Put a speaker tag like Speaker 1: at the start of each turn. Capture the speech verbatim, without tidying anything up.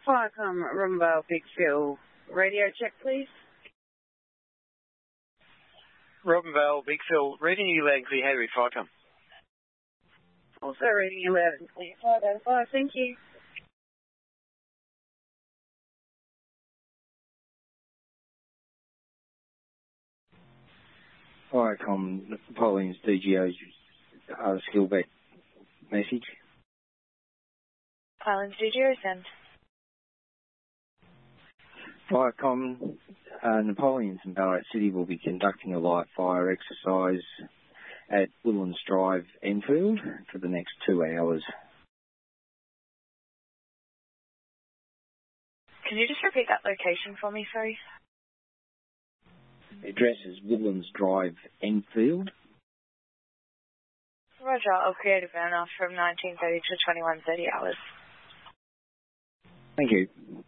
Speaker 1: Viacom, Rumvale, Big Phil. Radio check, please.
Speaker 2: Robinvale, Big Phil, reading you loud and clear. How do we Viacom?
Speaker 1: Also reading you loud and clear. five out of five, thank you.
Speaker 3: Viacom, Pauline's D G O's uh, Skillback message.
Speaker 4: Pauline's D G O send.
Speaker 3: Viacom, uh, Napoleons in Ballarat City will be conducting a live fire exercise at Woodlands Drive, Enfield, for the next two hours.
Speaker 4: Can you just repeat that location for me, sorry?
Speaker 3: The address is Woodlands Drive, Enfield.
Speaker 4: Roger, I'll create a burner from nineteen thirty to twenty-one thirty hours.
Speaker 3: Thank you.